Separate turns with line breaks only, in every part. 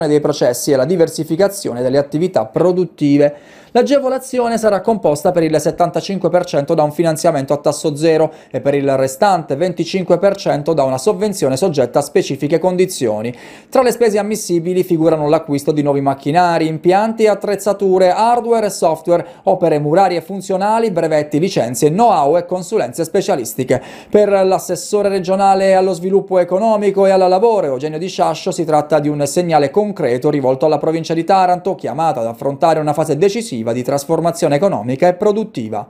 dei processi e la diversificazione delle attività produttive. L'agevolazione sarà composta per il 75% da un finanziamento a tasso zero e per il restante 25% da una sovvenzione soggetta a specifiche condizioni. Tra le spese ammissibili figurano l'acquisto di nuovi macchinari, impianti e attrezzature, hardware e software, opere murarie e funzionali, brevetti, licenze, know-how e consulenze specialistiche. Per l'assessore regionale allo sviluppo economico e al lavoro, Eugenio Di Sciascio, si tratta di un segnale concreto rivolto alla provincia di Taranto, chiamata ad affrontare una fase decisiva di trasformazione economica e produttiva.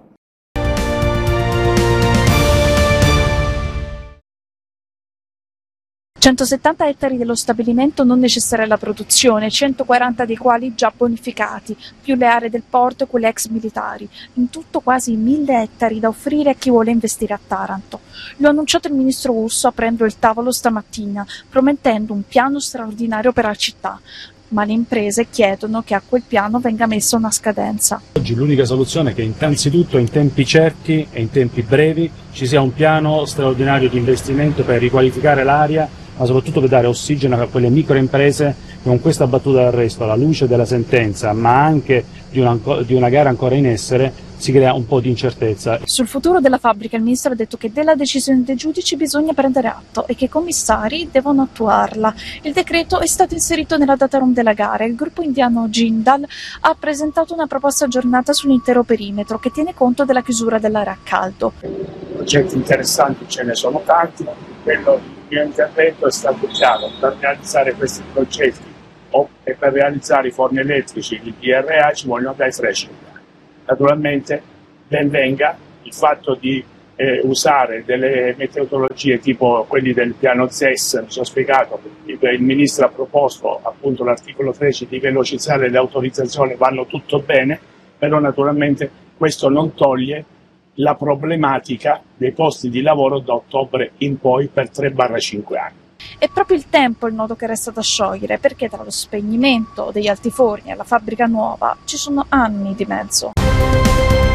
«170 ettari dello stabilimento non necessari alla produzione, 140 dei quali già bonificati, più le aree del porto e quelle ex militari. In tutto quasi 1000 ettari da offrire a chi vuole investire a Taranto. Lo ha annunciato il ministro Urso aprendo il tavolo stamattina, promettendo un piano straordinario per la città. Ma le imprese chiedono che a quel piano venga messa una scadenza.
Oggi l'unica soluzione è che innanzitutto in tempi certi e in tempi brevi ci sia un piano straordinario di investimento per riqualificare l'area, ma soprattutto per dare ossigeno a quelle microimprese che con questa battuta d'arresto, alla luce della sentenza, ma anche di una gara ancora in essere, si crea un po' di incertezza.
Sul futuro della fabbrica il ministro ha detto che della decisione dei giudici bisogna prendere atto e che i commissari devono attuarla. Il decreto è stato inserito nella data room della gara e il gruppo indiano Jindal ha presentato una proposta aggiornata sull'intero perimetro che tiene conto della chiusura dell'area a caldo.
Progetti interessanti ce ne sono tanti, quello il mio intervento è stato chiaro: per realizzare questi progetti e per realizzare i forni elettrici di PRA ci vogliono dai 3-5 anni. Naturalmente ben venga il fatto di usare delle metodologie tipo quelli del piano ZES, mi sono spiegato, il ministro ha proposto appunto l'articolo 13 di velocizzare le autorizzazioni, vanno tutto bene, però naturalmente questo non toglie la problematica dei posti di lavoro da ottobre in poi per 3-5 anni.
È proprio il tempo il nodo che resta da sciogliere, perché tra lo spegnimento degli altiforni e la fabbrica nuova ci sono anni di mezzo.